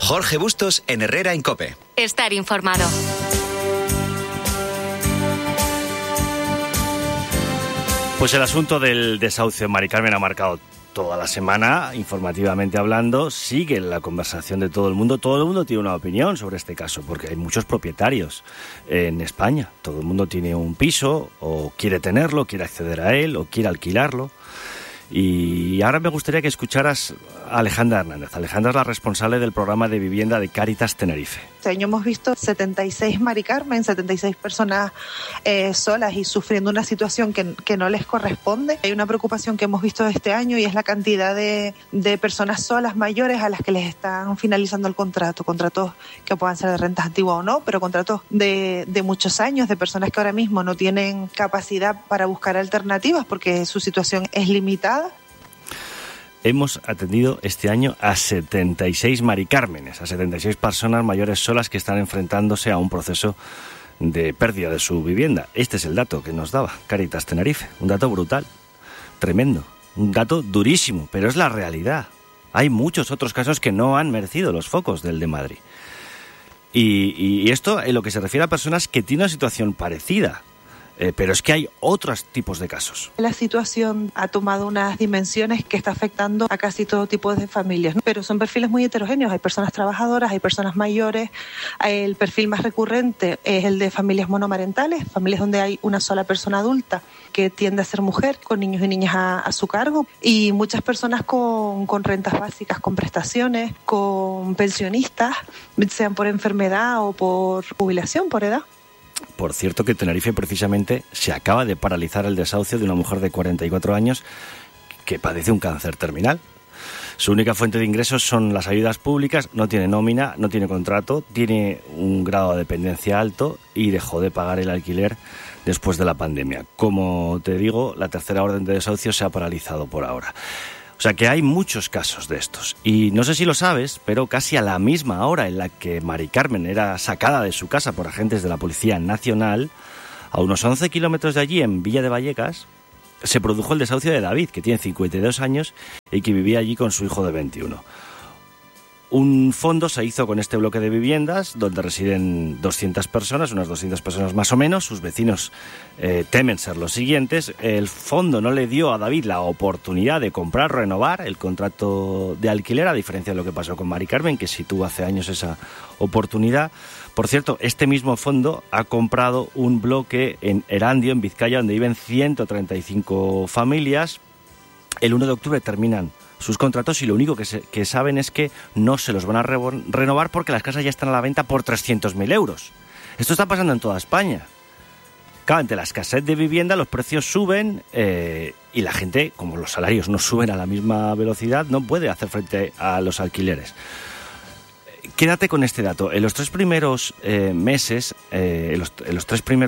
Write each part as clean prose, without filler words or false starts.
Jorge Bustos en Herrera en COPE. Estar informado. Pues el asunto del desahucio en Mari Carmen ha marcado toda la semana, informativamente hablando. Sigue la conversación de todo el mundo. Todo el mundo tiene una opinión sobre este caso, porque hay muchos propietarios en España. Todo el mundo tiene un piso, o quiere tenerlo, quiere acceder a él, o quiere alquilarlo. Y ahora me gustaría que escucharas a Alejandra Hernández. Alejandra es la responsable del programa de vivienda de Cáritas Tenerife. Este año hemos visto 76 Mari Carmen, 76 personas solas y sufriendo una situación que no les corresponde. Hay una preocupación que hemos visto este año y es la cantidad de personas solas mayores a las que les están finalizando el contrato. Contratos que puedan ser de rentas antiguas o no, pero contratos de muchos años, de personas que ahora mismo no tienen capacidad para buscar alternativas porque su situación es limitada. Hemos atendido este año a 76 Mari Cármenes, a 76 personas mayores solas que están enfrentándose a un proceso de pérdida de su vivienda. Este es el dato que nos daba Cáritas Tenerife, un dato brutal, tremendo, un dato durísimo, pero es la realidad. Hay muchos otros casos que no han merecido los focos del de Madrid. Y esto en lo que se refiere a personas que tienen una situación parecida. Pero es que hay otros tipos de casos. La situación ha tomado unas dimensiones que está afectando a casi todo tipo de familias, ¿no? Pero son perfiles muy heterogéneos. Hay personas trabajadoras, hay personas mayores. El perfil más recurrente es el de familias monomarentales, familias donde hay una sola persona adulta que tiende a ser mujer, con niños y niñas a su cargo. Y muchas personas con rentas básicas, con prestaciones, con pensionistas, sean por enfermedad o por jubilación, por edad. Por cierto que Tenerife precisamente se acaba de paralizar el desahucio de una mujer de 44 años que padece un cáncer terminal. Su única fuente de ingresos son las ayudas públicas, no tiene nómina, no tiene contrato, tiene un grado de dependencia alto y dejó de pagar el alquiler después de la pandemia. Como te digo, la tercera orden de desahucio se ha paralizado por ahora. O sea que hay muchos casos de estos. Y no sé si lo sabes, pero casi a la misma hora en la que Mari Carmen era sacada de su casa por agentes de la Policía Nacional, a unos 11 kilómetros de allí, en Villa de Vallecas, se produjo el desahucio de David, que tiene 52 años y que vivía allí con su hijo de 21. Un fondo se hizo con este bloque de viviendas donde residen 200 personas, unas 200 personas más o menos. Sus vecinos temen ser los siguientes. El fondo no le dio a David la oportunidad de comprar, renovar el contrato de alquiler, a diferencia de lo que pasó con Mari Carmen, que sí tuvo hace años esa oportunidad. Por cierto, este mismo fondo ha comprado un bloque en Erandio, en Vizcaya, donde viven 135 familias. El 1 de octubre terminan sus contratos y lo único que saben es que no se los van a renovar porque las casas ya están a la venta por 300.000 euros. Esto está pasando en toda España. Claro, ante la escasez de vivienda los precios suben y la gente, como los salarios no suben a la misma velocidad, no puede hacer frente a los alquileres. Quédate con este dato. En los tres primeros meses, los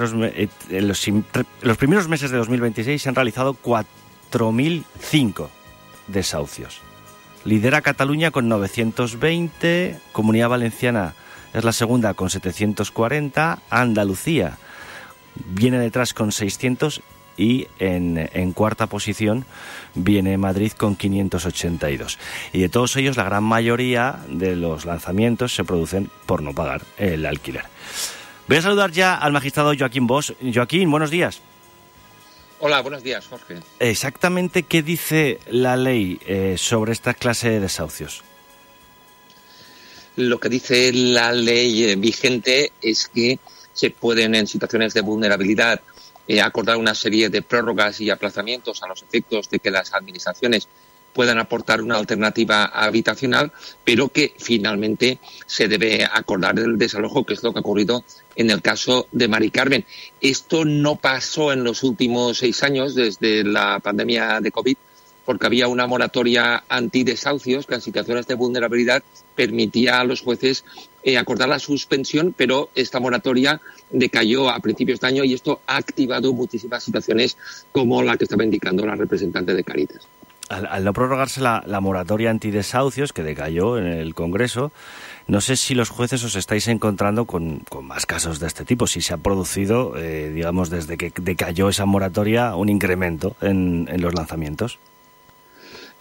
primeros meses de 2026 se han realizado 4.005 desahucios. Lidera Cataluña con 920, Comunidad Valenciana es la segunda con 740, Andalucía viene detrás con 600 y en cuarta posición viene Madrid con 582. Y de todos ellos, la gran mayoría de los lanzamientos se producen por no pagar el alquiler. Voy a saludar ya al magistrado Joaquín Bosch. Joaquín, buenos días. Hola, buenos días, Jorge. Exactamente, ¿qué dice la ley sobre esta clase de desahucios? Lo que dice la ley vigente es que se pueden, en situaciones de vulnerabilidad, acordar una serie de prórrogas y aplazamientos a los efectos de que las administraciones puedan aportar una alternativa habitacional, pero que finalmente se debe acordar el desalojo, que es lo que ha ocurrido en el caso de Mari Carmen. Esto no pasó en los últimos 6 años, desde la pandemia de COVID, porque había una moratoria antidesahucios que en situaciones de vulnerabilidad permitía a los jueces acordar la suspensión, pero esta moratoria decayó a principios de año y esto ha activado muchísimas situaciones como la que estaba indicando la representante de Cáritas. Al no prorrogarse la moratoria antidesahucios, que decayó en el Congreso, no sé si los jueces os estáis encontrando con más casos de este tipo, si se ha producido, digamos, desde que decayó esa moratoria, un incremento en los lanzamientos.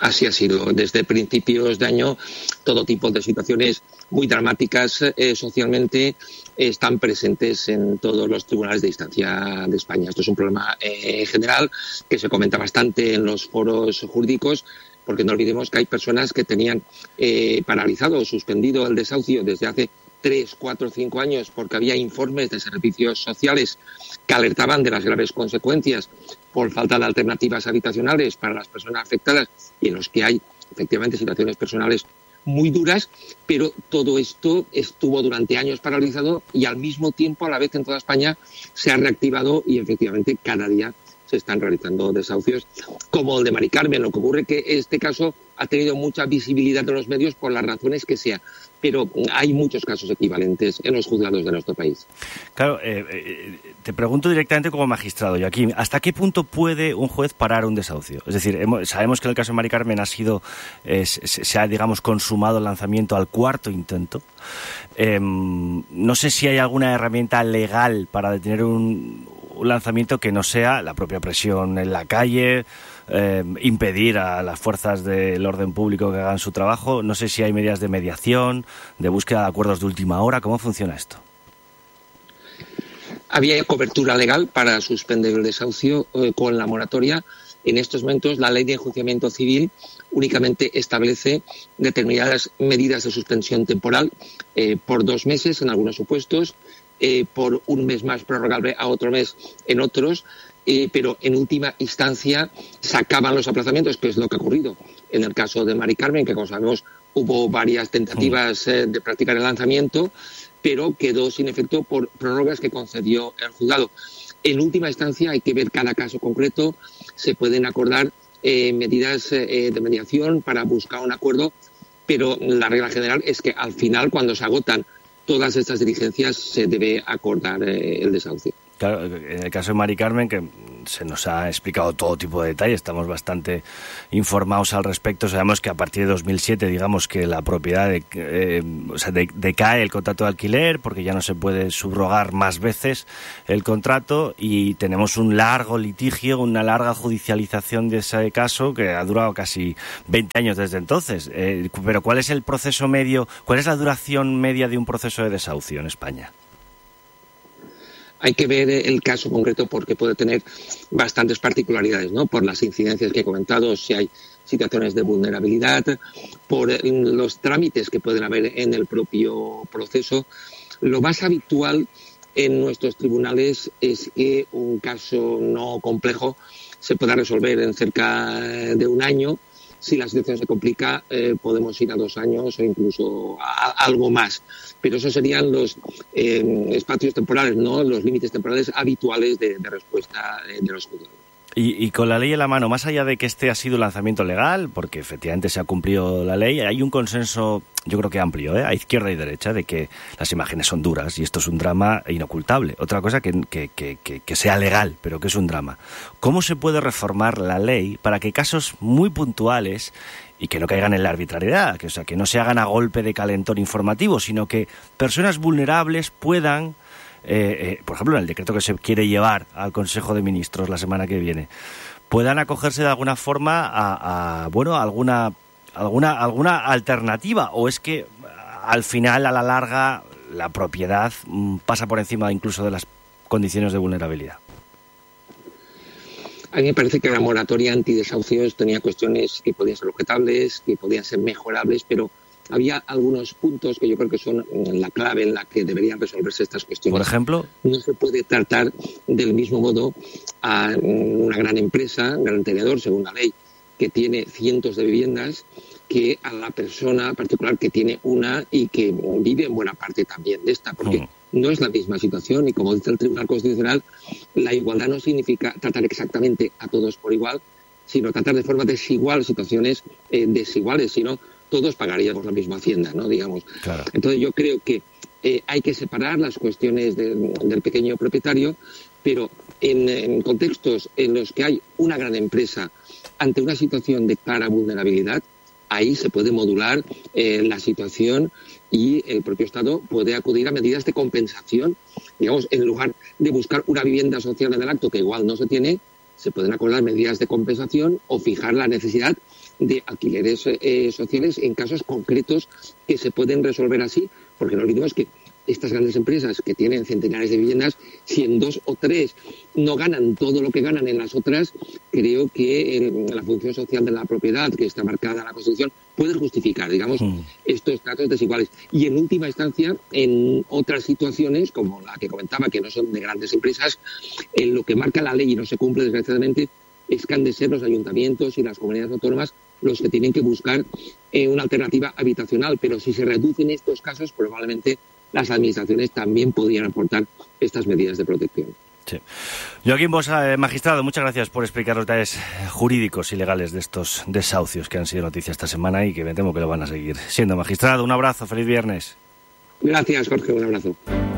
Así ha sido. Desde principios de año, todo tipo de situaciones muy dramáticas socialmente están presentes en todos los tribunales de instancia de España. Esto es un problema general que se comenta bastante en los foros jurídicos, porque no olvidemos que hay personas que tenían paralizado o suspendido el desahucio desde hace 3, 4, 5 años porque había informes de servicios sociales que alertaban de las graves consecuencias por falta de alternativas habitacionales para las personas afectadas y en los que hay efectivamente situaciones personales muy duras, pero todo esto estuvo durante años paralizado y al mismo tiempo, a la vez en toda España, se ha reactivado y efectivamente cada día se están realizando desahucios como el de Mari Carmen. Lo que ocurre es que este caso ha tenido mucha visibilidad en los medios por las razones que sea, pero hay muchos casos equivalentes en los juzgados de nuestro país. Claro, te pregunto directamente como magistrado, Joaquín, ¿hasta qué punto puede un juez parar un desahucio? Es decir, sabemos que en el caso de Mari Carmen se ha, digamos, consumado el lanzamiento al 4º intento. No sé si hay alguna herramienta legal para detener un lanzamiento que no sea la propia presión en la calle, impedir a las fuerzas del orden público que hagan su trabajo. No sé si hay medidas de mediación, de búsqueda de acuerdos de última hora. ¿Cómo funciona esto? Había cobertura legal para suspender el desahucio con la moratoria. En estos momentos la ley de enjuiciamiento civil únicamente establece determinadas medidas de suspensión temporal por 2 meses en algunos supuestos, por 1 mes más prorrogable a otro mes en otros, pero en última instancia se acaban los aplazamientos, que es lo que ha ocurrido en el caso de Mari Carmen, que como sabemos hubo varias tentativas de practicar el lanzamiento, pero quedó sin efecto por prórrogas que concedió el juzgado. En última instancia hay que ver cada caso concreto, se pueden acordar medidas de mediación para buscar un acuerdo, pero la regla general es que al final, cuando se agotan todas estas diligencias, se debe acordar el desahucio. Claro, en el caso de Mari Carmen, que se nos ha explicado todo tipo de detalles, estamos bastante informados al respecto. Sabemos que a partir de 2007, digamos que la propiedad decae el contrato de alquiler porque ya no se puede subrogar más veces el contrato y tenemos un largo litigio, una larga judicialización de ese caso que ha durado casi 20 años desde entonces. Pero ¿cuál es el proceso medio, cuál es la duración media de un proceso de desahucio en España? Hay que ver el caso concreto porque puede tener bastantes particularidades, ¿no? Por las incidencias que he comentado, si hay situaciones de vulnerabilidad, por los trámites que pueden haber en el propio proceso. Lo más habitual en nuestros tribunales es que un caso no complejo se pueda resolver en cerca de 1 año. Si la situación se complica, podemos ir a 2 años o incluso a algo más. Pero esos serían los espacios temporales, ¿no? Los límites temporales habituales de respuesta de los juzgados. Y con la ley en la mano, más allá de que este ha sido un lanzamiento legal, porque efectivamente se ha cumplido la ley, hay un consenso, yo creo que amplio, a izquierda y derecha, de que las imágenes son duras y esto es un drama inocultable. Otra cosa que sea legal, pero que es un drama. ¿Cómo se puede reformar la ley para que casos muy puntuales y que no caigan en la arbitrariedad, que no se hagan a golpe de calentón informativo, sino que personas vulnerables puedan, por ejemplo, en el decreto que se quiere llevar al Consejo de Ministros la semana que viene, puedan acogerse de alguna forma a alguna alternativa? ¿O es que al final, a la larga, la propiedad pasa por encima incluso de las condiciones de vulnerabilidad? A mí me parece que la moratoria antidesahucios tenía cuestiones que podían ser objetables, que podían ser mejorables, pero había algunos puntos que yo creo que son la clave en la que deberían resolverse estas cuestiones. Por ejemplo, no se puede tratar del mismo modo a una gran empresa, un gran tenedor, según la ley, que tiene cientos de viviendas, que a la persona particular que tiene una y que vive en buena parte también de esta, porque no es la misma situación y, como dice el Tribunal Constitucional, la igualdad no significa tratar exactamente a todos por igual, sino tratar de forma desigual situaciones desiguales, sino todos pagaríamos la misma hacienda, ¿no? Digamos. Claro. Entonces yo creo que hay que separar las cuestiones del pequeño propietario, pero en contextos en los que hay una gran empresa ante una situación de clara vulnerabilidad, ahí se puede modular la situación y el propio Estado puede acudir a medidas de compensación. Digamos, en lugar de buscar una vivienda social en el acto que igual no se tiene, se pueden acordar medidas de compensación o fijar la necesidad de alquileres sociales en casos concretos que se pueden resolver así, porque no olvidemos que estas grandes empresas que tienen centenares de viviendas, si en 2 o 3 no ganan todo lo que ganan en las otras, creo que la función social de la propiedad que está marcada en la Constitución puede justificar, digamos, estos tratos desiguales. Y en última instancia, en otras situaciones, como la que comentaba, que no son de grandes empresas, en lo que marca la ley y no se cumple, desgraciadamente, es que han de ser los ayuntamientos y las comunidades autónomas los que tienen que buscar una alternativa habitacional. Pero si se reducen estos casos, probablemente las administraciones también podrían aportar estas medidas de protección. Sí. Joaquín Bossa, magistrado, muchas gracias por explicar los detalles jurídicos y legales de estos desahucios que han sido noticia esta semana y que me temo que lo van a seguir siendo. Magistrado, un abrazo, feliz viernes. Gracias, Jorge, un abrazo.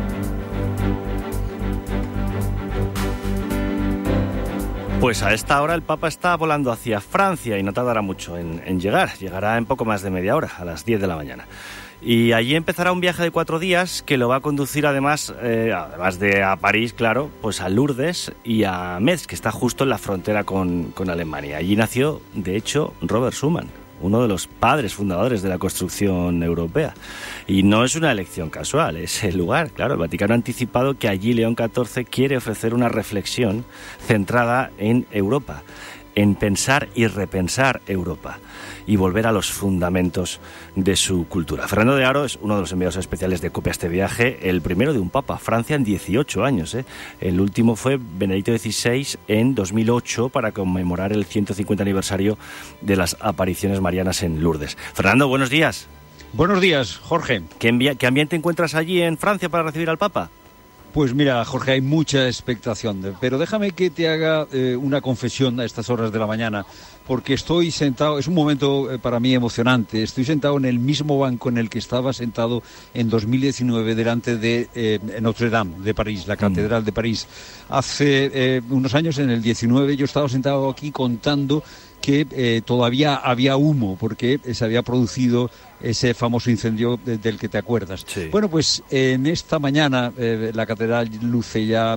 Pues a esta hora el Papa está volando hacia Francia y no tardará mucho en llegar. Llegará en poco más de media hora, a las 10 de la mañana. Y allí empezará un viaje de 4 días que lo va a conducir además de a París, claro, pues a Lourdes y a Metz, que está justo en la frontera con Alemania. Allí nació, de hecho, Robert Schuman, uno de los padres fundadores de la construcción europea. Y no es una elección casual, es el lugar. Claro, el Vaticano ha anticipado que allí León XIV quiere ofrecer una reflexión centrada en Europa, en pensar y repensar Europa y volver a los fundamentos de su cultura. Fernando de Aro es uno de los enviados especiales de COPE a este viaje, el primero de un papa. Francia en 18 años. El último fue Benedicto XVI en 2008 para conmemorar el 150 aniversario de las apariciones marianas en Lourdes. Fernando, buenos días. Buenos días, Jorge. ¿Qué ambiente encuentras allí en Francia para recibir al Papa? Pues mira, Jorge, hay mucha expectación, pero déjame que te haga una confesión a estas horas de la mañana, porque estoy sentado, es un momento para mí emocionante, estoy sentado en el mismo banco en el que estaba sentado en 2019 delante de Notre Dame de París, la Catedral de París. Hace unos años, en el 19, yo estaba sentado aquí contando que todavía había humo porque se había producido ese famoso incendio del que te acuerdas. Sí. Bueno, pues en esta mañana la catedral luce ya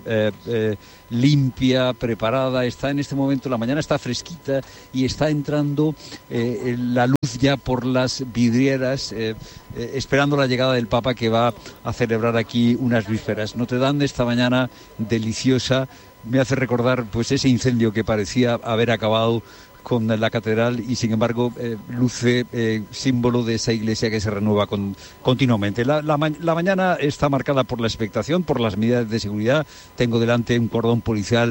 limpia, preparada, está en este momento, la mañana está fresquita y está entrando la luz ya por las vidrieras, esperando la llegada del Papa, que va a celebrar aquí unas vísperas. Notre Dame esta mañana deliciosa me hace recordar pues ese incendio que parecía haber acabado con la catedral y sin embargo luce símbolo de esa iglesia que se renueva continuamente. La mañana está marcada por la expectación, por las medidas de seguridad. Tengo delante un cordón policial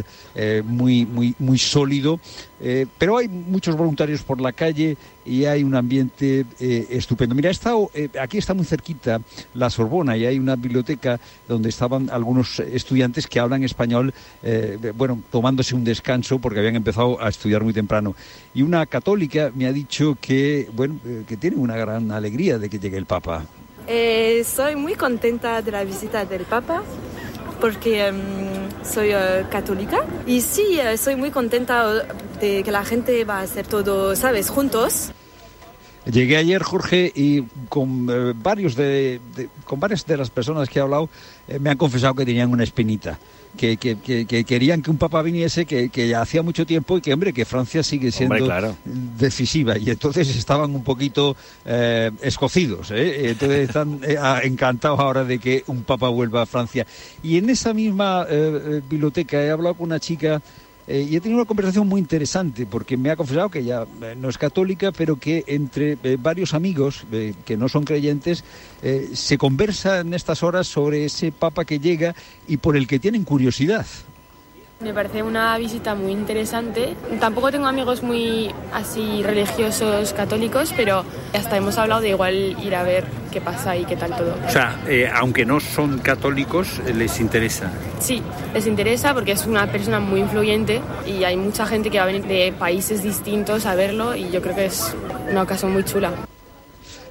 muy sólido, pero hay muchos voluntarios por la calle y hay un ambiente estupendo. Mira, aquí está muy cerquita la Sorbona y hay una biblioteca donde estaban algunos estudiantes que hablan español, tomándose un descanso porque habían empezado a estudiar muy temprano. Y una católica me ha dicho que tiene una gran alegría de que llegue el Papa. Soy muy contenta de la visita del Papa porque soy católica y sí, soy muy contenta de que la gente va a hacer todo, ¿sabes?, juntos. Llegué ayer, Jorge, y con varias de las personas que he hablado me han confesado que tenían una espinita, que querían que un papa viniese, que ya hacía mucho tiempo y que Francia sigue siendo decisiva, y entonces estaban un poquito escocidos, entonces están encantados ahora de que un papa vuelva a Francia. Y en esa misma biblioteca he hablado con una chica y he tenido una conversación muy interesante, porque me ha confesado que ella no es católica, pero que entre varios amigos que no son creyentes se conversa en estas horas sobre ese papa que llega y por el que tienen curiosidad. Me parece una visita muy interesante. Tampoco tengo amigos muy así religiosos católicos, pero hasta hemos hablado de igual ir a ver qué pasa y qué tal todo. O sea, aunque no son católicos, les interesa. Sí, les interesa porque es una persona muy influyente y hay mucha gente que va a venir de países distintos a verlo y yo creo que es una ocasión muy chula.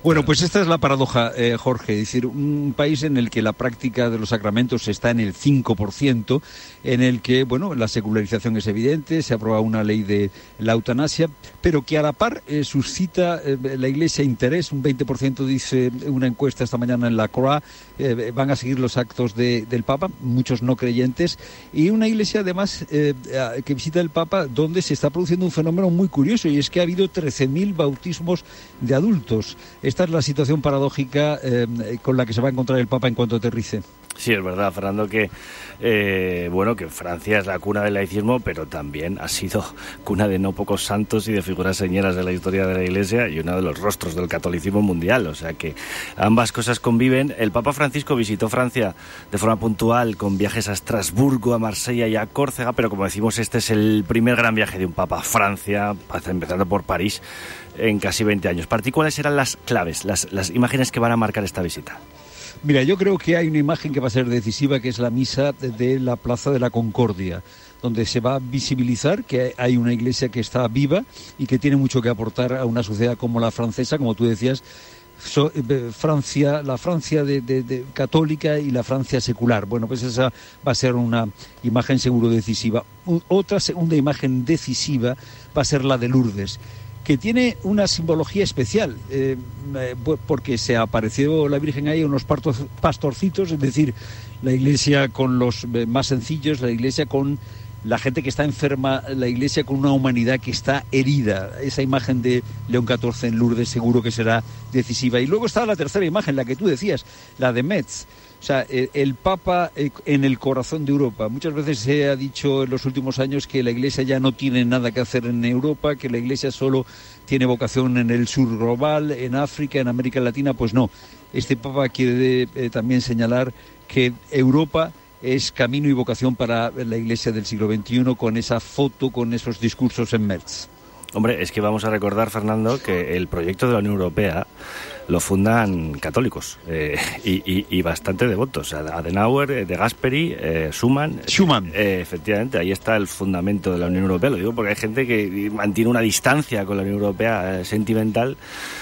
Bueno, pues esta es la paradoja, Jorge, es decir, un país en el que la práctica de los sacramentos está en el 5%, en el que, bueno, la secularización es evidente, se aprueba una ley de la eutanasia, pero que a la par suscita la Iglesia interés, un 20% dice una encuesta esta mañana en la Croix, van a seguir los actos del Papa, muchos no creyentes, y una Iglesia además que visita el Papa donde se está produciendo un fenómeno muy curioso, y es que ha habido 13.000 bautismos de adultos. Esta es la situación paradójica con la que se va a encontrar el Papa en cuanto aterrice. Sí, es verdad, Fernando, que que Francia es la cuna del laicismo, pero también ha sido cuna de no pocos santos y de figuras señeras de la historia de la Iglesia y uno de los rostros del catolicismo mundial. O sea que ambas cosas conviven. El Papa Francisco visitó Francia de forma puntual con viajes a Estrasburgo, a Marsella y a Córcega, pero como decimos, este es el primer gran viaje de un Papa a Francia, empezando por París, en casi 20 años. ¿Cuáles serán las claves, las imágenes que van a marcar esta visita? Mira, yo creo que hay una imagen que va a ser decisiva, que es la misa de la Plaza de la Concordia, donde se va a visibilizar que hay una iglesia que está viva y que tiene mucho que aportar a una sociedad como la francesa, como tú decías, la Francia de católica y la Francia secular. Bueno, pues esa va a ser una imagen seguro decisiva. Otra segunda imagen decisiva va a ser la de Lourdes, que tiene una simbología especial, porque se apareció la Virgen ahí unos pastorcitos, es decir, la iglesia con los más sencillos, la iglesia con la gente que está enferma, la iglesia con una humanidad que está herida. Esa imagen de León XIV en Lourdes seguro que será decisiva. Y luego está la tercera imagen, la que tú decías, la de Metz. O sea, el Papa en el corazón de Europa. Muchas veces se ha dicho en los últimos años que la Iglesia ya no tiene nada que hacer en Europa, que la Iglesia solo tiene vocación en el sur global, en África, en América Latina. Pues no, este Papa quiere también señalar que Europa es camino y vocación para la Iglesia del siglo XXI, con esa foto, con esos discursos en Metz. Hombre, es que vamos a recordar, Fernando, que el proyecto de la Unión Europea lo fundan católicos y bastante devotos. Adenauer, De Gasperi, Schuman. Efectivamente, ahí está el fundamento de la Unión Europea. Lo digo porque hay gente que mantiene una distancia con la Unión Europea sentimental,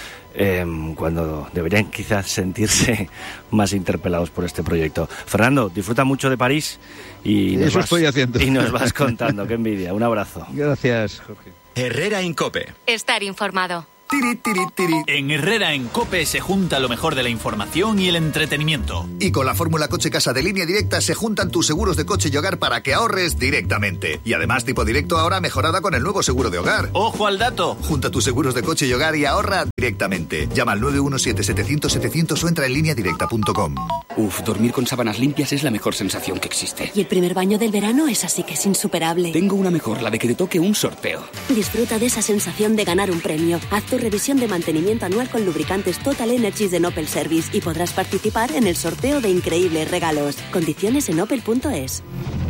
cuando deberían quizás sentirse más interpelados por este proyecto. Fernando, disfruta mucho de París y estoy haciendo. Y nos vas contando. Qué envidia. Un abrazo. Gracias, Jorge. Herrera en COPE. Estar informado. En Herrera en COPE se junta lo mejor de la información y el entretenimiento. Y con la fórmula Coche Casa de Línea Directa se juntan tus seguros de coche y hogar para que ahorres directamente. Y además tipo directo ahora mejorada con el nuevo seguro de hogar. ¡Ojo al dato! Junta tus seguros de coche y hogar y ahorra directamente. Llama al 917-700-700 o entra en lineadirecta.com. Dormir con sábanas limpias es la mejor sensación que existe. Y el primer baño del verano es así que es insuperable. Tengo una mejor, la de que te toque un sorteo. Disfruta de esa sensación de ganar un premio. Haz tu revisión de mantenimiento anual con lubricantes Total Energies de Opel Service y podrás participar en el sorteo de increíbles regalos. Condiciones en opel.es.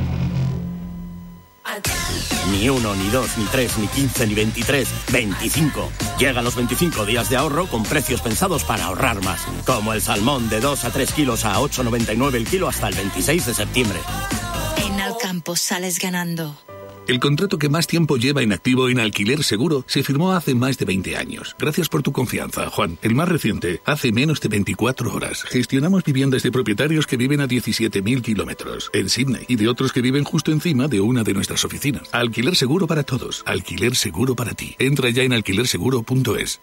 Ni 1, ni 2, ni 3, ni 15, ni 23, 25. Llegan los 25 días de ahorro con precios pensados para ahorrar más. Como el salmón de 2 a 3 kilos a 8,99 el kilo hasta el 26 de septiembre. En Alcampo sales ganando. El contrato que más tiempo lleva en activo en Alquiler Seguro se firmó hace más de 20 años. Gracias por tu confianza, Juan. El más reciente, hace menos de 24 horas. Gestionamos viviendas de propietarios que viven a 17.000 kilómetros en Sydney y de otros que viven justo encima de una de nuestras oficinas. Alquiler Seguro para todos. Alquiler Seguro para ti. Entra ya en alquilerseguro.es.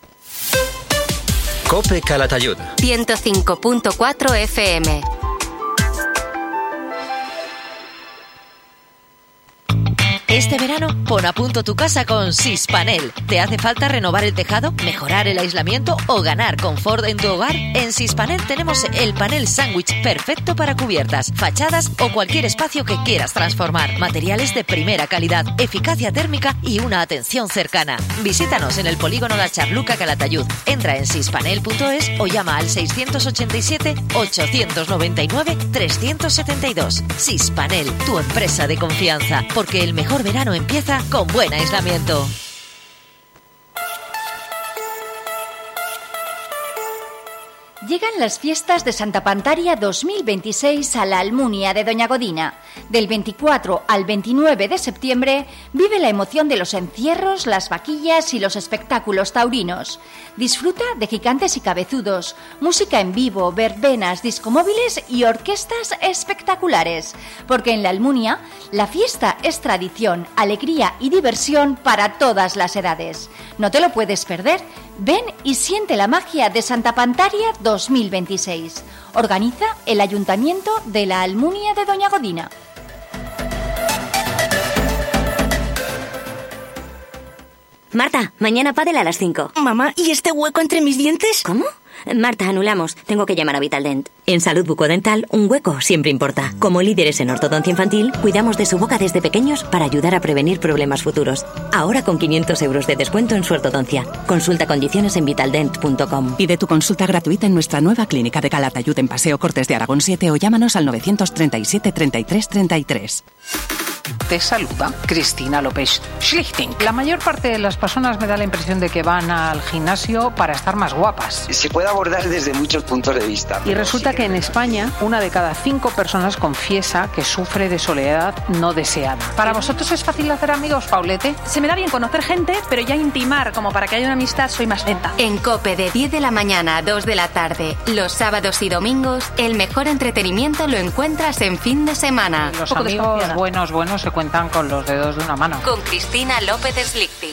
COPE Calatayud. 105.4 FM. Este verano, pon a punto tu casa con Sispanel. ¿Te hace falta renovar el tejado, mejorar el aislamiento o ganar confort en tu hogar? En Sispanel tenemos el panel sándwich perfecto para cubiertas, fachadas o cualquier espacio que quieras transformar. Materiales de primera calidad, eficacia térmica y una atención cercana. Visítanos en el polígono La Charluca, Calatayud. Entra en sispanel.es o llama al 687-899-372. Sispanel, tu empresa de confianza, porque el mejor verano empieza con buen aislamiento. Llegan las fiestas de Santa Pantaria 2026 a la Almunia de Doña Godina. Del 24 al 29 de septiembre vive la emoción de los encierros, las vaquillas y los espectáculos taurinos. Disfruta de gigantes y cabezudos, música en vivo, verbenas, discomóviles y orquestas espectaculares. Porque en la Almunia la fiesta es tradición, alegría y diversión para todas las edades. No te lo puedes perder. Ven y siente la magia de Santa Pantaria 2026. Organiza el Ayuntamiento de la Almunia de Doña Godina. Marta, mañana pádel a las 5. Mamá, ¿y este hueco entre mis dientes? ¿Cómo? Marta, anulamos. Tengo que llamar a Vitaldent. En Salud Bucodental, un hueco siempre importa. Como líderes en ortodoncia infantil, cuidamos de su boca desde pequeños para ayudar a prevenir problemas futuros. Ahora con 500 euros de descuento en su ortodoncia. Consulta condiciones en vitaldent.com. Pide tu consulta gratuita en nuestra nueva clínica de Calatayud en Paseo Cortes de Aragón 7 o llámanos al 937 33 33. Te saluda Cristina López Schlichting. La mayor parte de las personas me da la impresión de que van al gimnasio para estar más guapas. Se puede abordar desde muchos puntos de vista. Y resulta que en España, 1 de cada 5 personas confiesa que sufre de soledad no deseada. ¿Para vosotros es fácil hacer amigos, Paulete? Se me da bien conocer gente, pero ya intimar como para que haya una amistad soy más lenta. En COPE de 10 de la mañana a 2 de la tarde, los sábados y domingos, el mejor entretenimiento lo encuentras en fin de semana. Los amigos buenos se cuentan con los dedos de una mano. Con Cristina López Schlichting.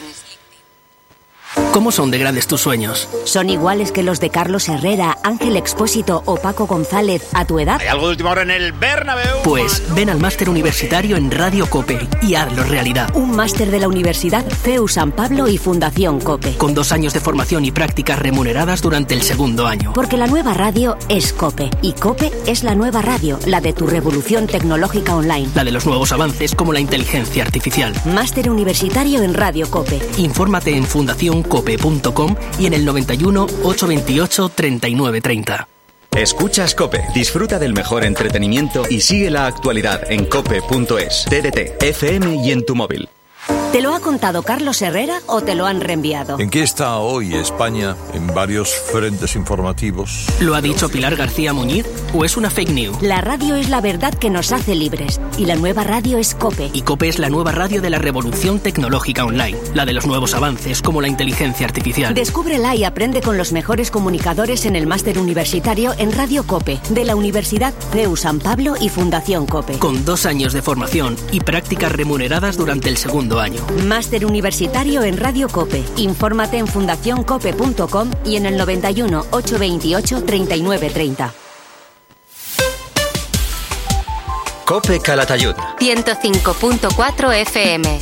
¿Cómo son de grandes tus sueños? ¿Son iguales que los de Carlos Herrera, Ángel Expósito o Paco González a tu edad? ¿Hay algo de última hora en el Bernabéu? Pues ven al máster universitario en Radio COPE y hazlo realidad. Un máster de la Universidad CEU San Pablo y Fundación COPE. Con 2 años de formación y prácticas remuneradas durante el segundo año. Porque la nueva radio es COPE. Y COPE es la nueva radio, la de tu revolución tecnológica online. La de los nuevos avances como la inteligencia artificial. Máster universitario en Radio COPE. Infórmate en fundacioncope.com y en el 91 828 3930. Escuchas COPE. Disfruta del mejor entretenimiento y sigue la actualidad en cope.es, TDT, FM y en tu móvil. ¿Te lo ha contado Carlos Herrera o te lo han reenviado? ¿En qué está hoy España en varios frentes informativos? ¿Lo ha dicho Pilar García Muñiz o es una fake news? La radio es la verdad que nos hace libres y la nueva radio es COPE. Y COPE es la nueva radio de la revolución tecnológica online, la de los nuevos avances como la inteligencia artificial. Descúbrela y aprende con los mejores comunicadores en el máster universitario en Radio COPE de la Universidad CEU San Pablo y Fundación COPE. Con 2 años de formación y prácticas remuneradas durante el segundo año. Máster universitario en Radio COPE. Infórmate en fundacioncope.com y en el 91 828 3930. COPE Calatayud 105.4 FM.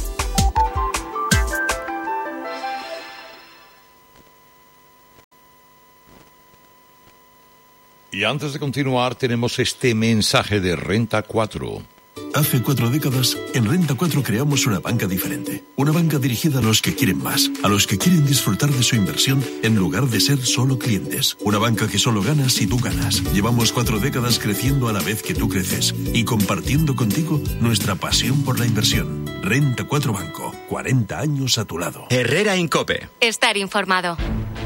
Y antes de continuar tenemos este mensaje de Renta 4. Hace 4 décadas, en Renta 4 creamos una banca diferente. Una banca dirigida a los que quieren más, a los que quieren disfrutar de su inversión en lugar de ser solo clientes. Una banca que solo gana si tú ganas. Llevamos 4 décadas creciendo a la vez que tú creces y compartiendo contigo nuestra pasión por la inversión. Renta 4 Banco, 40 años a tu lado. Herrera en COPE. Estar informado.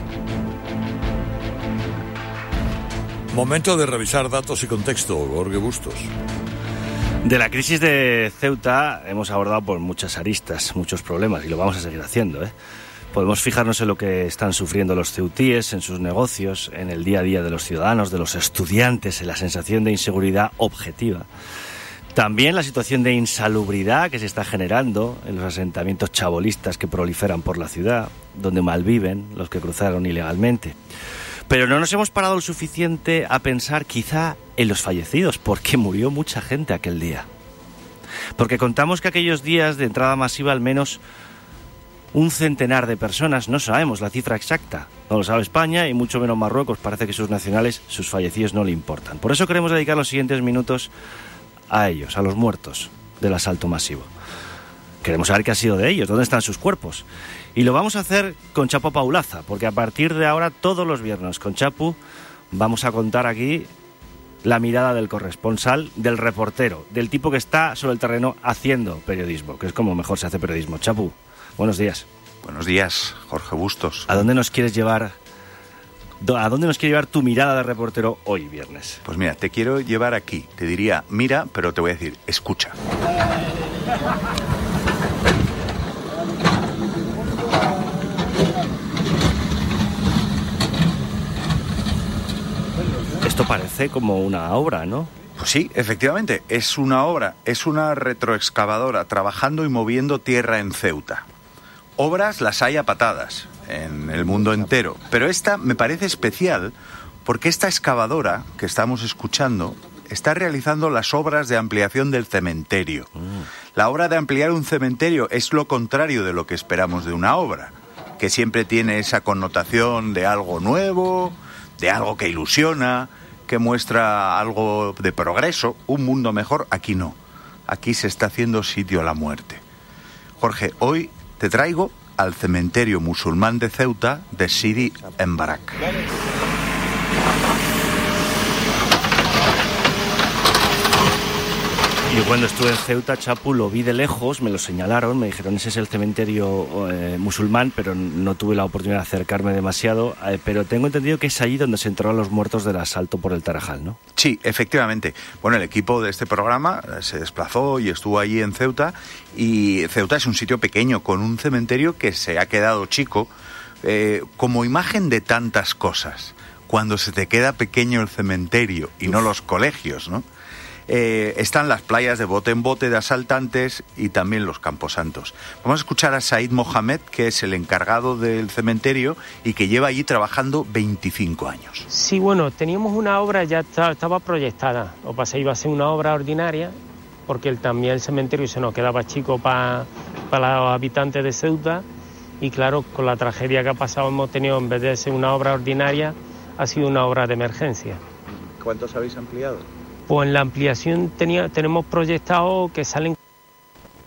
Momento de revisar datos y contexto, Jorge Bustos. De la crisis de Ceuta hemos abordado por muchas aristas, muchos problemas, y lo vamos a seguir haciendo, ¿eh? Podemos fijarnos en lo que están sufriendo los ceutíes, en sus negocios, en el día a día de los ciudadanos, de los estudiantes, en la sensación de inseguridad objetiva. También la situación de insalubridad que se está generando en los asentamientos chabolistas que proliferan por la ciudad, donde malviven los que cruzaron ilegalmente. Pero no nos hemos parado lo suficiente a pensar quizá en los fallecidos, porque murió mucha gente aquel día. Porque contamos que aquellos días de entrada masiva al menos 100 de personas, no sabemos la cifra exacta, no lo sabe España y mucho menos Marruecos, parece que sus nacionales, sus fallecidos no le importan. Por eso queremos dedicar los siguientes minutos a ellos, a los muertos del asalto masivo. Queremos saber qué ha sido de ellos, dónde están sus cuerpos. Y lo vamos a hacer con Chapu Paulaza, porque a partir de ahora, todos los viernes con Chapu, vamos a contar aquí la mirada del corresponsal, del reportero, del tipo que está sobre el terreno haciendo periodismo, que es como mejor se hace periodismo. Chapu, buenos días. Buenos días, Jorge Bustos. ¿A dónde nos quieres llevar ¿A dónde nos quiere llevar tu mirada de reportero hoy viernes? Pues mira, te quiero llevar aquí. Te diría, mira, pero te voy a decir, escucha. Esto parece como una obra, ¿no? Pues sí, efectivamente, es una obra, es una retroexcavadora trabajando y moviendo tierra en Ceuta. Obras las hay a patadas en el mundo entero, pero esta me parece especial porque esta excavadora que estamos escuchando está realizando las obras de ampliación del cementerio. La obra de ampliar un cementerio es lo contrario de lo que esperamos de una obra, que siempre tiene esa connotación de algo nuevo, de algo que ilusiona, que muestra algo de progreso, un mundo mejor. Aquí no. Aquí se está haciendo sitio a la muerte. Jorge, hoy te traigo al cementerio musulmán de Ceuta de Sidi Mbarak. Yo cuando estuve en Ceuta, Chapu, lo vi de lejos, me lo señalaron, me dijeron ese es el cementerio musulmán, pero no tuve la oportunidad de acercarme demasiado, pero tengo entendido que es allí donde se enterraron los muertos del asalto por el Tarajal, ¿no? Sí, efectivamente. Bueno, el equipo de este programa se desplazó y estuvo allí en Ceuta, y Ceuta es un sitio pequeño con un cementerio que se ha quedado chico, como imagen de tantas cosas. Cuando se te queda pequeño el cementerio y no los colegios, ¿no? Están las playas de bote en bote de asaltantes y también los camposantos. Vamos a escuchar a Said Mohamed, que es el encargado del cementerio y que lleva allí trabajando 25 años. Sí, bueno, teníamos una obra, ya estaba proyectada. O pasa, iba a ser una obra ordinaria, porque también el cementerio se nos quedaba chico para los habitantes de Ceuta. Y claro, con la tragedia que ha pasado hemos tenido, en vez de ser una obra ordinaria, ha sido una obra de emergencia. ¿Cuántos habéis ampliado? Pues en la ampliación tenemos proyectado que salen